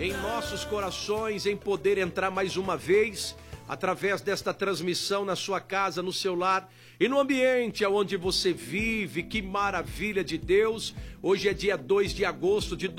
em nossos corações, em poder entrar mais uma vez através desta transmissão na sua casa, no seu lar e no ambiente onde você vive. Que maravilha de Deus! Hoje é dia 2 de agosto de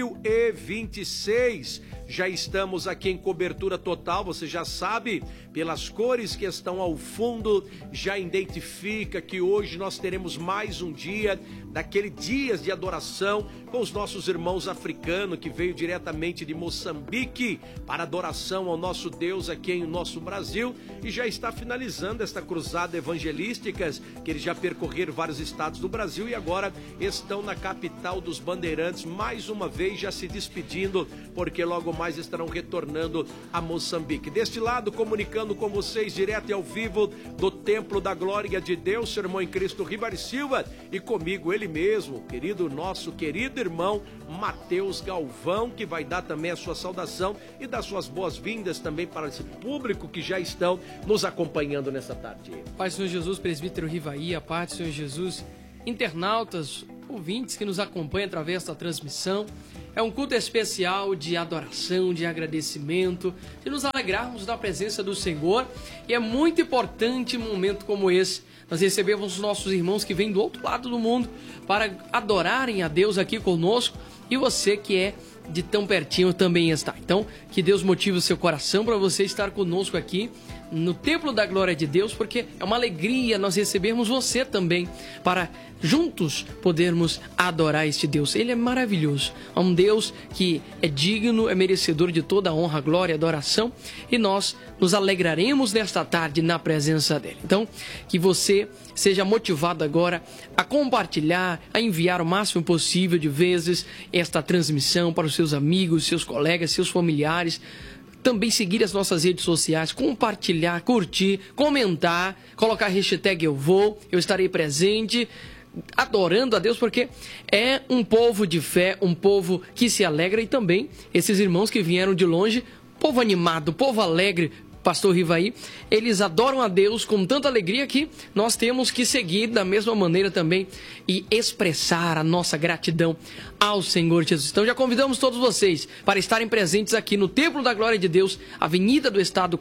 2026. Já estamos aqui em cobertura total, você já sabe, pelas cores que estão ao fundo, já identifica que hoje nós teremos mais um dia, daquele dias de adoração com os nossos irmãos africanos que veio diretamente de Moçambique para adoração ao nosso Deus aqui em nosso Brasil, e já está finalizando esta cruzada evangelística, que eles já percorreram vários estados do Brasil e agora estão na capital dos bandeirantes, mais uma vez já se despedindo, porque logo mais estarão retornando a Moçambique. Deste lado, comunicando com vocês direto e ao vivo do Templo da Glória de Deus, seu irmão em Cristo Ribari Silva, e comigo ele mesmo, nosso querido irmão Mateus Galvão, que vai dar também a sua saudação e dar suas boas-vindas também para esse público que já estão nos acompanhando nessa tarde. Paz do Senhor Jesus, presbítero Rivaí, a paz do Senhor Jesus, internautas, ouvintes que nos acompanham através da transmissão. É um culto especial de adoração, de agradecimento, de nos alegrarmos da presença do Senhor, e é muito importante um momento como esse. Nós recebemos os nossos irmãos que vêm do outro lado do mundo para adorarem a Deus aqui conosco, e você que é de tão pertinho também está. Então, que Deus motive o seu coração para você estar conosco aqui no Templo da Glória de Deus, porque é uma alegria nós recebermos você também, para juntos podermos adorar este Deus. Ele é maravilhoso, é um Deus que é digno, é merecedor de toda a honra, glória e adoração, e nós nos alegraremos nesta tarde na presença dele. Então, que você seja motivado agora a compartilhar, a enviar o máximo possível de vezes esta transmissão para os seus amigos, seus colegas, seus familiares. Também seguir as nossas redes sociais, compartilhar, curtir, comentar, colocar a hashtag eu estarei presente, adorando a Deus, porque é um povo de fé, um povo que se alegra, e também esses irmãos que vieram de longe, povo animado, povo alegre, pastor Rivaí, eles adoram a Deus com tanta alegria que nós temos que seguir da mesma maneira também e expressar a nossa gratidão ao Senhor Jesus. Então já convidamos todos vocês para estarem presentes aqui no Templo da Glória de Deus, Avenida do Estado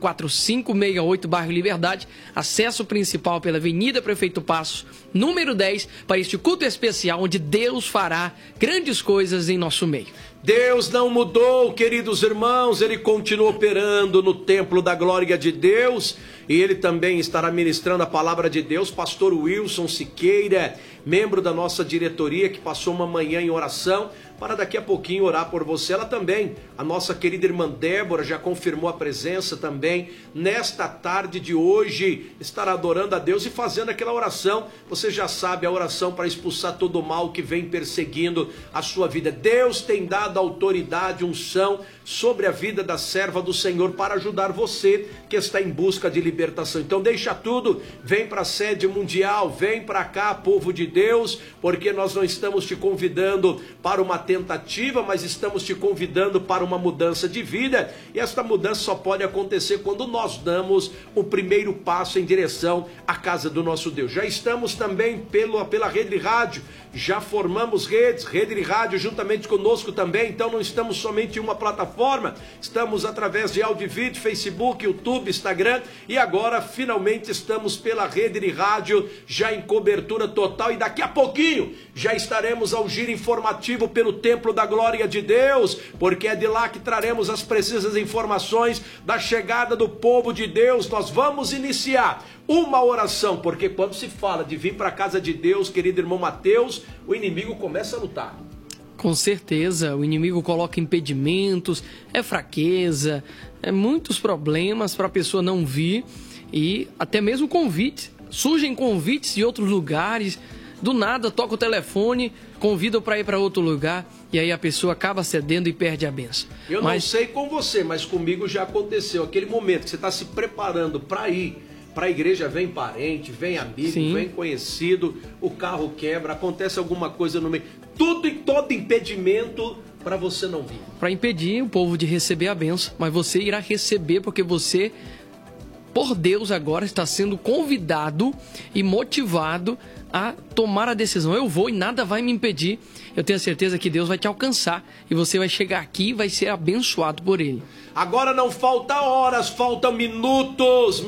4568, bairro Liberdade, acesso principal pela Avenida Prefeito Passos, número 10, para este culto especial onde Deus fará grandes coisas em nosso meio. Deus não mudou, queridos irmãos, Ele continua operando no Templo da Glória de Deus, e Ele também estará ministrando a palavra de Deus. Pastor Wilson Siqueira, membro da nossa diretoria, que passou uma manhã em oração, para daqui a pouquinho orar por você. Ela também, a nossa querida irmã Débora, já confirmou a presença também, nesta tarde de hoje, estará adorando a Deus e fazendo aquela oração. Você já sabe, a oração para expulsar todo o mal que vem perseguindo a sua vida. Deus tem dado autoridade, unção sobre a vida da serva do Senhor para ajudar você que está em busca de libertação. Então deixa tudo, vem para a sede mundial, vem para cá, povo de Deus, porque nós não estamos te convidando para uma tentativa, mas estamos te convidando para uma mudança de vida, e esta mudança só pode acontecer quando nós damos o primeiro passo em direção à casa do nosso Deus. Já estamos também pela Rede de Rádio, já formamos Rede de Rádio juntamente conosco também, então não estamos somente em uma plataforma, estamos através de áudio e vídeo, Facebook, YouTube, Instagram, e agora finalmente estamos pela Rede de Rádio, já em cobertura total, e daqui a pouquinho já estaremos ao giro informativo pelo Templo da Glória de Deus, porque é de lá que traremos as precisas informações da chegada do povo de Deus. Nós vamos iniciar uma oração, porque quando se fala de vir para a casa de Deus, querido irmão Mateus, o inimigo começa a lutar. Com certeza, o inimigo coloca impedimentos, é fraqueza, é muitos problemas para a pessoa não vir, e até mesmo convites. Surgem convites de outros lugares, do nada toca o telefone, convidam para ir para outro lugar, e aí a pessoa acaba cedendo e perde a bênção. Não sei com você, mas comigo já aconteceu. Aquele momento que você está se preparando para ir para a igreja, vem parente, vem amigo, sim, vem conhecido, o carro quebra, acontece alguma coisa no meio. Tudo e todo impedimento para você não vir. Para impedir o povo de receber a bênção, mas você irá receber, porque você, por Deus, agora está sendo convidado e motivado a tomar a decisão. Eu vou e nada vai me impedir. Eu tenho a certeza que Deus vai te alcançar e você vai chegar aqui e vai ser abençoado por Ele. Agora não falta horas, faltam minutos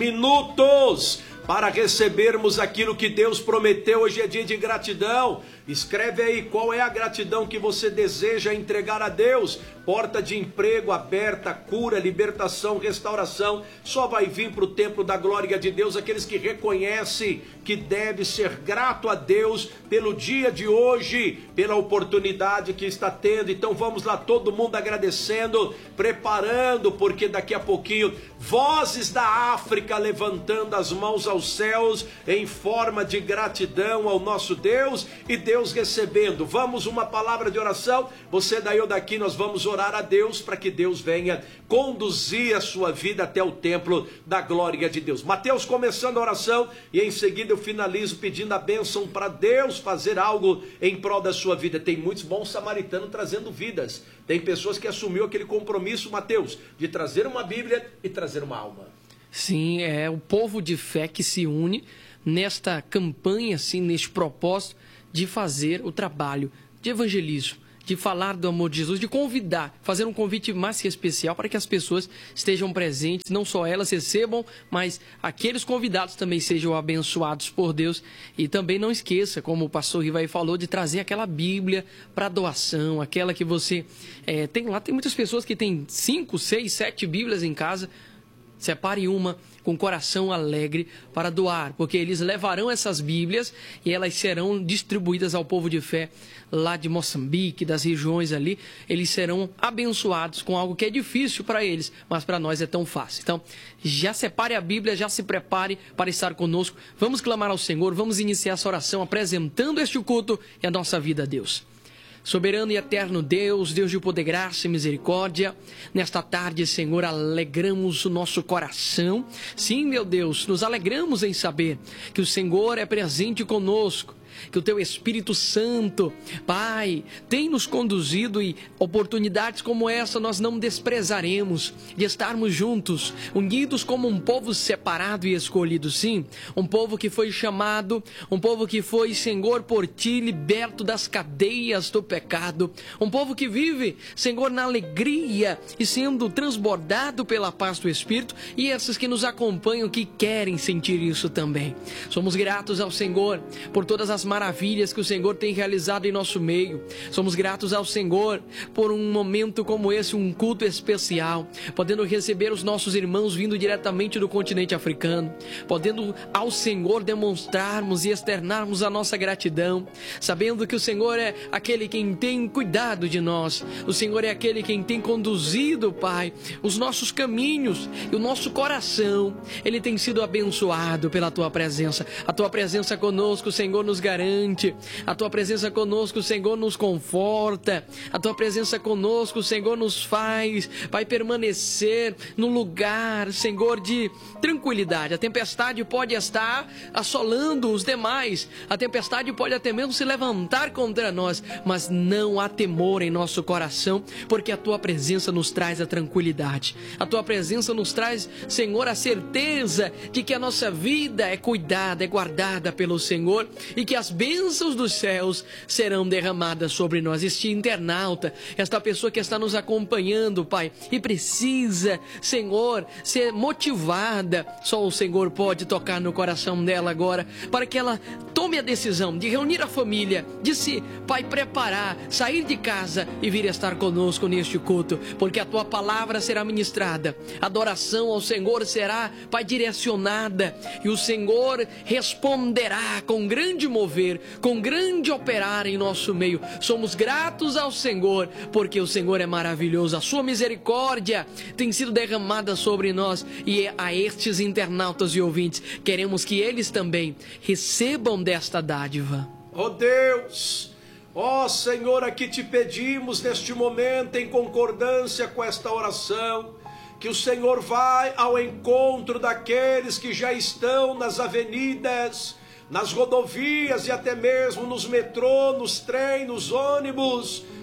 para recebermos aquilo que Deus prometeu. Hoje é dia de gratidão. Escreve aí qual é a gratidão que você deseja entregar a Deus. Porta de emprego aberta, cura, libertação, restauração. Só vai vir para o templo da glória de Deus aqueles que reconhecem que deve ser grato a Deus pelo dia de hoje, pela oportunidade que está tendo. Então vamos lá, todo mundo agradecendo, preparando, porque daqui a pouquinho vozes da África levantando as mãos aos céus em forma de gratidão ao nosso Deus, e Deus recebendo. Vamos, uma palavra de oração. Você daí ou daqui, nós vamos orar a Deus para que Deus venha conduzir a sua vida até o templo da glória de Deus. Mateus começando a oração e em seguida eu finalizo pedindo a bênção para Deus fazer algo em prol da sua vida. Tem muitos bons samaritanos trazendo vidas. Tem pessoas que assumiu aquele compromisso, Mateus, de trazer uma Bíblia e trazer uma alma. Sim, é o povo de fé que se une nesta campanha, assim, neste propósito de fazer o trabalho de evangelismo, de falar do amor de Jesus, de convidar, fazer um convite mais que especial para que as pessoas estejam presentes, não só elas recebam, mas aqueles convidados também sejam abençoados por Deus. E também não esqueça, como o pastor Rivaí falou, de trazer aquela Bíblia para doação, aquela que você tem lá. Tem muitas pessoas que têm 5, 6, 7 Bíblias em casa. Separe uma com coração alegre para doar, porque eles levarão essas Bíblias e elas serão distribuídas ao povo de fé lá de Moçambique, das regiões ali. Eles serão abençoados com algo que é difícil para eles, mas para nós é tão fácil. Então, já separe a Bíblia, já se prepare para estar conosco. Vamos clamar ao Senhor, vamos iniciar essa oração apresentando este culto e a nossa vida a Deus. Soberano e eterno Deus, Deus de poder, graça e misericórdia, nesta tarde, Senhor, alegramos o nosso coração. Sim, meu Deus, nos alegramos em saber que o Senhor é presente conosco, que o Teu Espírito Santo, Pai, tem nos conduzido, e oportunidades como essa nós não desprezaremos, de estarmos juntos, unidos como um povo separado e escolhido, sim, um povo que foi chamado, um povo que foi, Senhor, por Ti, liberto das cadeias do pecado, um povo que vive, Senhor, na alegria e sendo transbordado pela paz do Espírito, e esses que nos acompanham que querem sentir isso também. Somos gratos ao Senhor por todas as maravilhas que o Senhor tem realizado em nosso meio. Somos gratos ao Senhor por um momento como esse, um culto especial, podendo receber os nossos irmãos vindo diretamente do continente africano, podendo ao Senhor demonstrarmos e externarmos a nossa gratidão, sabendo que o Senhor é aquele quem tem cuidado de nós, o Senhor é aquele quem tem conduzido, Pai, os nossos caminhos, e o nosso coração, ele tem sido abençoado pela Tua presença. A Tua presença conosco, Senhor, nos garante, a Tua presença conosco, Senhor, nos conforta, a Tua presença conosco, Senhor, nos faz, Pai, permanecer num lugar, Senhor, de tranquilidade. A tempestade pode estar assolando os demais, a tempestade pode até mesmo se levantar contra nós, mas não há temor em nosso coração, porque a Tua presença nos traz a tranquilidade, a Tua presença nos traz, Senhor, a certeza de que a nossa vida é cuidada, é guardada pelo Senhor, e que as bênçãos dos céus serão derramadas sobre nós. Este internauta, esta pessoa que está nos acompanhando, Pai, e precisa, Senhor, ser motivada, só o Senhor pode tocar no coração dela agora, para que ela tome a decisão de reunir a família, de se, Pai, preparar, sair de casa e vir estar conosco neste culto, porque a Tua palavra será ministrada, a adoração ao Senhor será, Pai, direcionada, e o Senhor responderá com grande mover, com grande operar em nosso meio. Somos gratos ao Senhor, porque o Senhor é maravilhoso, a Sua misericórdia tem sido derramada sobre nós, e a estes internautas e ouvintes, queremos que eles também recebam desta dádiva. Ó Deus, ó Senhor, aqui te pedimos neste momento, em concordância com esta oração, que o Senhor vai ao encontro daqueles que já estão nas avenidas, nas rodovias e até mesmo nos metrô, nos trens, nos ônibus,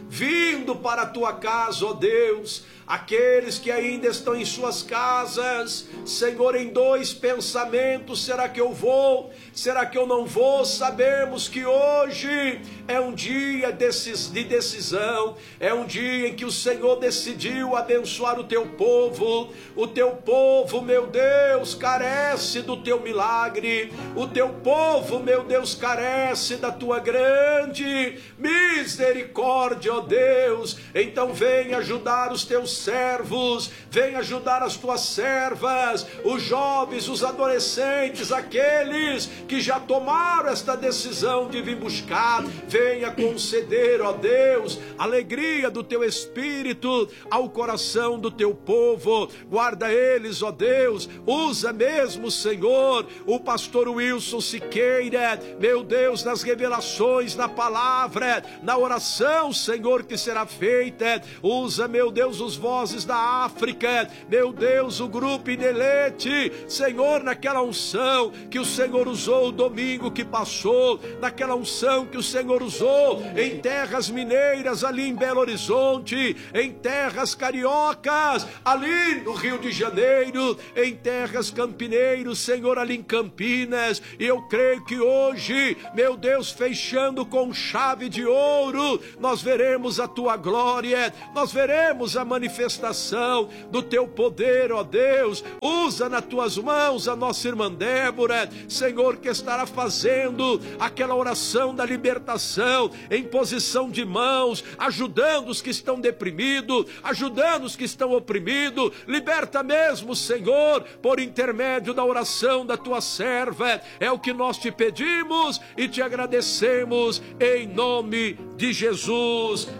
vindo para a tua casa, ó Deus. Aqueles que ainda estão em suas casas, Senhor, em dois pensamentos: será que eu vou? Será que eu não vou? Sabemos que hoje é um dia de decisão, é um dia em que o Senhor decidiu abençoar o teu povo. O teu povo, meu Deus, carece do teu milagre. O teu povo, meu Deus, carece da tua grande misericórdia, ó Deus. Então vem ajudar os teus servos, vem ajudar as tuas servas, os jovens, os adolescentes, aqueles que já tomaram esta decisão de vir buscar. Venha conceder, ó Deus, alegria do teu Espírito ao coração do teu povo. Guarda eles, ó Deus. Usa mesmo, Senhor, o pastor Wilson Siqueira, meu Deus, nas revelações, na palavra, na oração, Senhor, que será feita. Usa, meu Deus, os Vozes da África, meu Deus, o grupo Inelete, Senhor, naquela unção que o Senhor usou o domingo que passou, naquela unção que o Senhor usou em terras mineiras ali em Belo Horizonte, em terras cariocas ali no Rio de Janeiro, em terras campineiros, Senhor, ali em Campinas. E eu creio que hoje, meu Deus, fechando com chave de ouro, nós veremos a tua glória, nós veremos a manifestação do teu poder, ó Deus. Usa nas tuas mãos a nossa irmã Débora, Senhor, que estará fazendo aquela oração da libertação, em posição de mãos, ajudando os que estão deprimidos, ajudando os que estão oprimidos. Liberta mesmo, Senhor, por intermédio da oração da tua serva. É o que nós te pedimos e te agradecemos em nome de Jesus.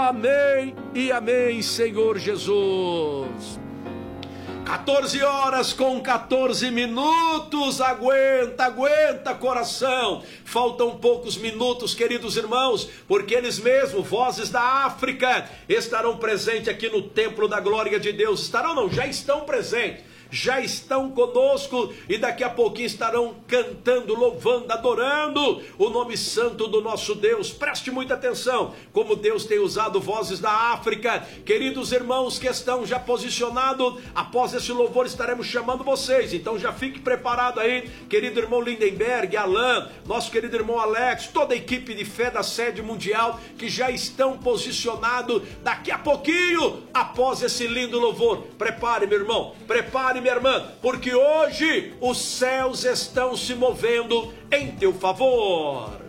Amém e amém, Senhor Jesus. 14 horas com 14 minutos, aguenta coração, faltam poucos minutos, queridos irmãos, porque eles mesmos, Vozes da África, estarão presentes aqui no Templo da Glória de Deus. Estarão não, já estão presentes, já estão conosco e daqui a pouquinho estarão cantando, louvando, adorando o nome santo do nosso Deus. Preste muita atenção como Deus tem usado Vozes da África. Queridos irmãos que estão já posicionados, após esse louvor estaremos chamando vocês, então já fique preparado aí, querido irmão Lindenberg, Alain, nosso querido irmão Alex, toda a equipe de fé da sede mundial que já estão posicionados daqui a pouquinho, após esse lindo louvor. Prepare, meu irmão, prepare, minha irmã, porque hoje os céus estão se movendo em teu favor.